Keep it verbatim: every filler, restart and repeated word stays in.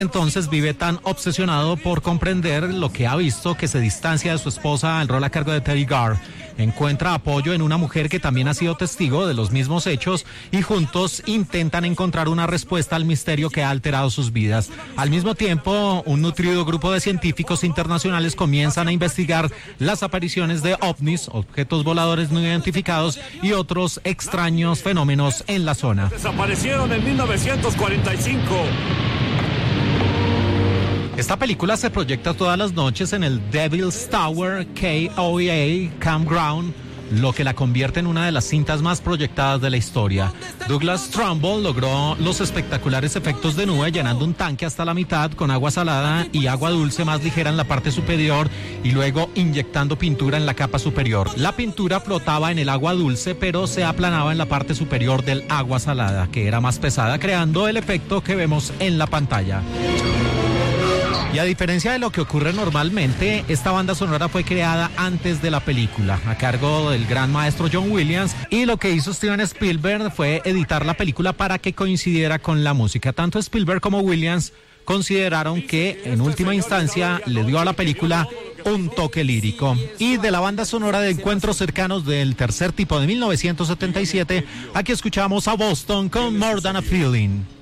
Entonces vive tan obsesionado por comprender lo que ha visto que se distancia de su esposa al rol a cargo de Teri Garr. Encuentra apoyo en una mujer que también ha sido testigo de los mismos hechos y juntos intentan encontrar una respuesta al misterio que ha alterado sus vidas. Al mismo tiempo, un nutrido grupo de científicos internacionales comienzan a investigar las apariciones de ovnis, objetos voladores no identificados y otros extraños fenómenos en la zona. Desaparecieron en mil novecientos cuarenta y cinco. Esta película se proyecta todas las noches en el Devil's Tower K O A Campground, lo que la convierte en una de las cintas más proyectadas de la historia. Douglas Trumbull logró los espectaculares efectos de nube llenando un tanque hasta la mitad con agua salada y agua dulce más ligera en la parte superior y luego inyectando pintura en la capa superior. La pintura flotaba en el agua dulce, pero se aplanaba en la parte superior del agua salada, que era más pesada, creando el efecto que vemos en la pantalla. Y a diferencia de lo que ocurre normalmente, esta banda sonora fue creada antes de la película, a cargo del gran maestro John Williams, y lo que hizo Steven Spielberg fue editar la película para que coincidiera con la música. Tanto Spielberg como Williams consideraron que, en última instancia, le dio a la película un toque lírico. Y de la banda sonora de Encuentros Cercanos del Tercer Tipo de mil novecientos setenta y siete, aquí escuchamos a Boston con More Than a Feeling.